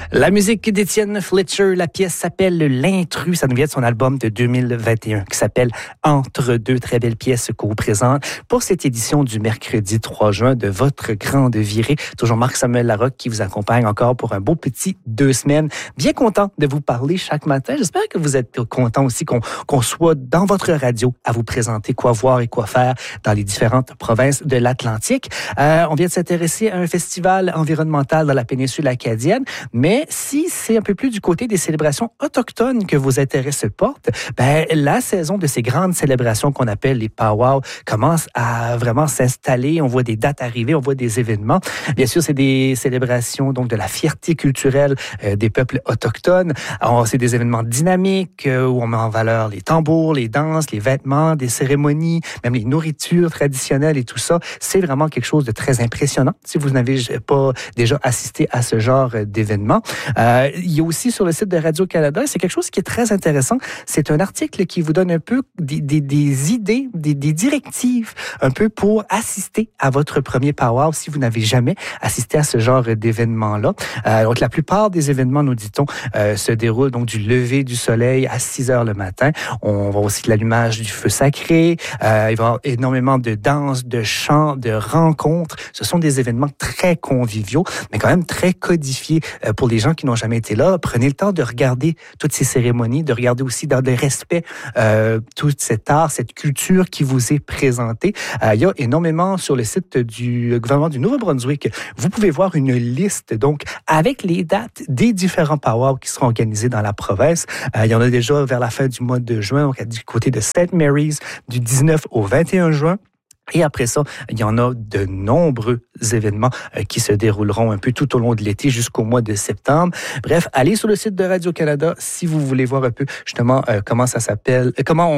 La musique d'Étienne Fletcher, la pièce s'appelle L'intrus. Ça nous vient de son album de 2021 qui s'appelle Entre deux. Très belle pièce qu'on vous présente pour cette édition du mercredi 3 juin de votre grande virée. Toujours Marc-Samuel Larocque qui vous accompagne encore pour un beau petit 2 semaines. Bien content de vous parler chaque matin. J'espère que vous êtes content aussi qu'on soit dans votre radio à vous présenter quoi voir et quoi faire dans les différentes provinces de l'Atlantique. On vient de s'intéresser à un festival environnemental dans la péninsule acadienne, mais si c'est un peu plus du côté des célébrations autochtones que vos intérêts se portent, la saison de ces grandes célébrations qu'on appelle les powwows commence à vraiment s'installer. On voit des dates arriver, on voit des événements. Bien sûr, c'est des célébrations donc de la fierté culturelle des peuples autochtones. Alors, c'est des événements dynamiques où on met en valeur les tambours, les danses, les vêtements, des cérémonies, même les nourritures traditionnelles et tout ça. C'est vraiment quelque chose de très impressionnant si vous n'avez pas déjà assisté à ce genre d'événement. Il y a aussi sur le site de Radio-Canada, c'est quelque chose qui est très intéressant. C'est un article qui vous donne un peu des idées, des directives un peu pour assister à votre premier powwow si vous n'avez jamais assisté à ce genre d'événement-là. Donc, la plupart des événements, nous dit-on, se déroulent donc du lever du soleil à 6 heures le matin. On va aussi de l'allumage du feu sacré. Il va y avoir énormément de danses, de chants, de rencontres. Ce sont des événements très conviviaux, mais quand même très codifiés pour les gens qui n'ont jamais été là. Prenez le temps de regarder toutes ces cérémonies, de regarder aussi dans le respect tout cet art, cette culture qui vous est présentée. Il y a énormément sur le site du gouvernement du Nouveau-Brunswick. Vous pouvez voir une liste donc avec les dates des différents powwows qui seront organisés dans la province. Il y en a déjà vers la fin du mois de juin, donc du côté de St. Mary's, du 19 au 21 juin. Et après ça, il y en a de nombreux événements qui se dérouleront un peu tout au long de l'été jusqu'au mois de septembre. Bref, allez sur le site de Radio-Canada si vous voulez voir un peu justement comment ça s'appelle, comment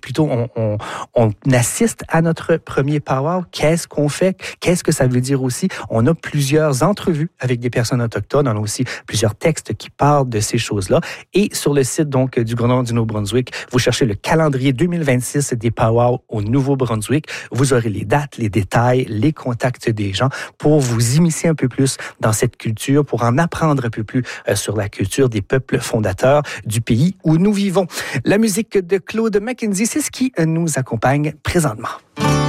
on assiste à notre premier powwow, qu'est-ce qu'on fait, qu'est-ce que ça veut dire aussi. On a plusieurs entrevues avec des personnes autochtones, on a aussi plusieurs textes qui parlent de ces choses-là. Et sur le site donc du gouvernement du Nouveau-Brunswick, vous cherchez le calendrier 2026 des powwows au Nouveau-Brunswick. Vous aurez les dates, les détails, les contacts des gens pour vous immiscer un peu plus dans cette culture, pour en apprendre un peu plus sur la culture des peuples fondateurs du pays où nous vivons. La musique de Claude McKenzie, c'est ce qui nous accompagne présentement.